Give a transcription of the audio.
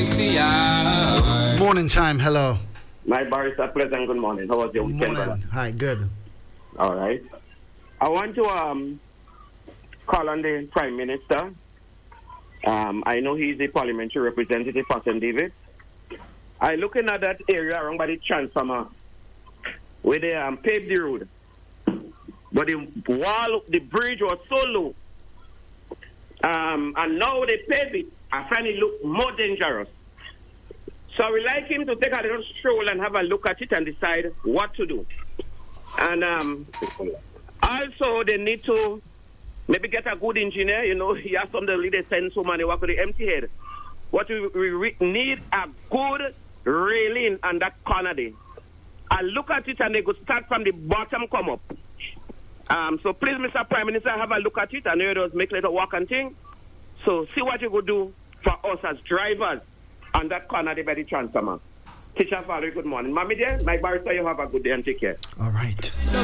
Morning time, hello. My barrister, pleasant good morning. How was your weekend, brother? Morning. Hi, good. All right. I want to call on the Prime Minister. I know he's a parliamentary representative for St. David. I looking at that area around by the transformer where they paved the road. But the bridge was so low. And now they pave it. I find it look more dangerous. So I would like him to take a little stroll and have a look at it and decide what to do. And also they need to maybe get a good engineer. You know, he has some the leaders send so many work with the empty head. What we need a good railing on that corner there. I look at it and they could start from the bottom, come up. So please, Mr. Prime Minister, have a look at it. I know it was make little walk and thing. So see what you could do for us as drivers on that corner there by the transformer. Teacher Valerie, good morning. Mommy dear, my barrister, you have a good day and take care. All right.